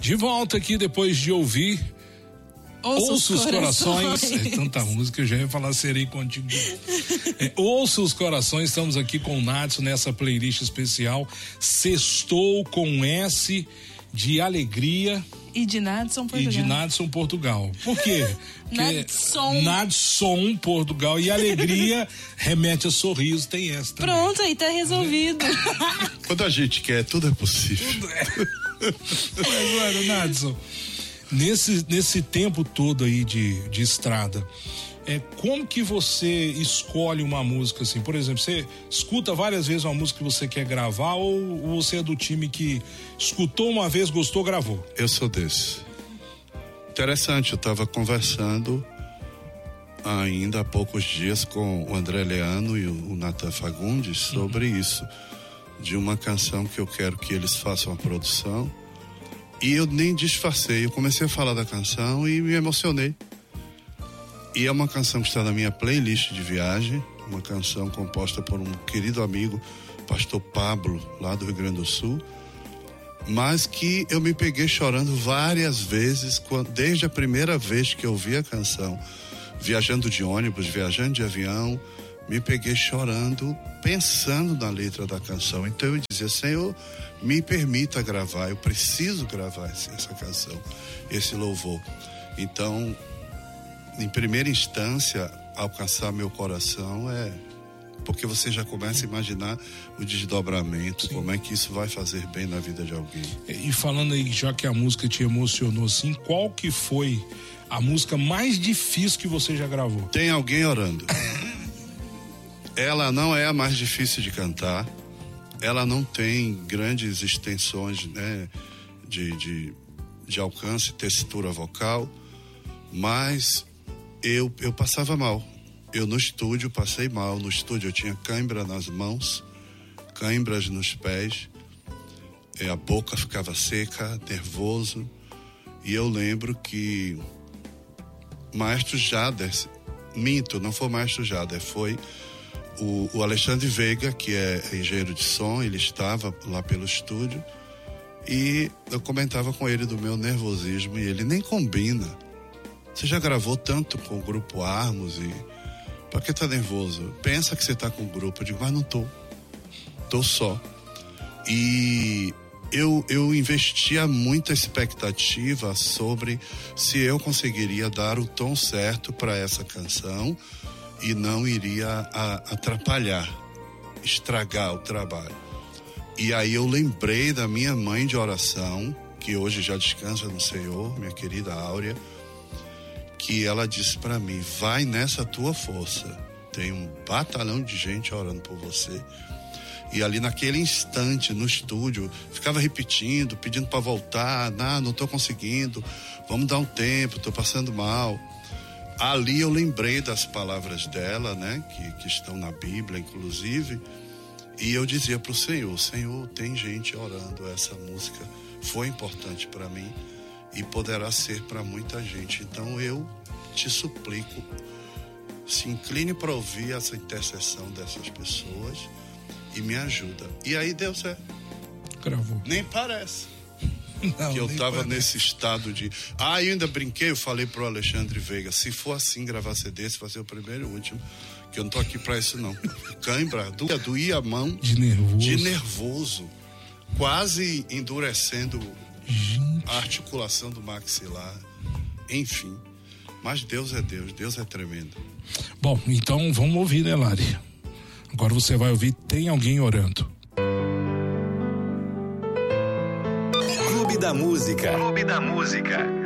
De volta aqui depois de ouvir Ouça os Corações. É tanta música, eu já ia falar Serei Contigo. Ouça os Corações, estamos aqui com o Nadson nessa playlist especial Sextou com S de alegria. E de Nadson Portugal. Por quê? Nadson Portugal, e alegria remete a sorriso, tem essa também. Pronto, aí tá resolvido. Quando a gente quer, tudo é possível. Mas, olha, Nadson, nesse tempo todo aí de estrada, como que você escolhe uma música assim? Por exemplo, você escuta várias vezes uma música que você quer gravar, ou você é do time que escutou uma vez, gostou, gravou? Eu sou desse. Interessante, eu estava conversando ainda há poucos dias com o André Leano e o Nathan Fagundes sobre isso, de uma canção que eu quero que eles façam a produção, e eu nem disfarcei, eu comecei a falar da canção e me emocionei. E é uma canção que está na minha playlist de viagem, uma canção composta por um querido amigo, pastor Pablo, lá do Rio Grande do Sul, mas que eu me peguei chorando várias vezes, desde a primeira vez que eu ouvi a canção, viajando de ônibus, viajando de avião, me peguei chorando, pensando na letra da canção. Então eu dizia: Senhor, me permita gravar, eu preciso gravar essa canção, esse louvor. Então, em primeira instância, alcançar meu coração porque você já começa a imaginar o desdobramento, sim, como é que isso vai fazer bem na vida de alguém. E falando aí, já que a música te emocionou assim, qual que foi a música mais difícil que você já gravou? Tem Alguém Orando. Ela não é a mais difícil de cantar, ela não tem grandes extensões, né, de alcance, textura vocal, mas eu passava mal. Eu no estúdio passei mal. No estúdio eu tinha cãibra nas mãos, cãibras nos pés, a boca ficava seca, nervoso. E eu lembro que Maestro Jader, não foi o Maestro Jader, foi o Alexandre Veiga, que é engenheiro de som. Ele estava lá pelo estúdio e eu comentava com ele do meu nervosismo, e ele: nem combina. Você já gravou tanto com o grupo Armos e pra que tá nervoso? Pensa que você tá com o grupo. Eu digo: mas não tô só. E eu investia muita expectativa sobre se eu conseguiria dar o tom certo para essa canção e não iria atrapalhar, estragar o trabalho. E aí eu lembrei da minha mãe de oração, que hoje já descansa no Senhor, minha querida Áurea, que ela disse para mim: vai nessa tua força, tem um batalhão de gente orando por você. E ali naquele instante no estúdio, ficava repetindo, pedindo para voltar: não tô conseguindo, vamos dar um tempo, tô passando mal. Ali eu lembrei das palavras dela, né, que estão na Bíblia inclusive, e eu dizia pro Senhor: Senhor, tem gente orando, essa música foi importante para mim e poderá ser para muita gente. Então eu te suplico, se incline para ouvir essa intercessão dessas pessoas e me ajuda. E aí Deus gravou. Nem parece que eu estava nesse estado de... eu ainda brinquei, eu falei pro Alexandre Veiga: se for assim gravar CD, esse vai ser o primeiro e o último, que eu não tô aqui para isso não. Cãibra, doía a mão de nervoso, quase endurecendo a articulação do maxilar, enfim. Mas Deus é Deus, Deus é tremendo. Bom, então vamos ouvir, né, Lari? Agora você vai ouvir Tem Alguém Orando. Clube da Música.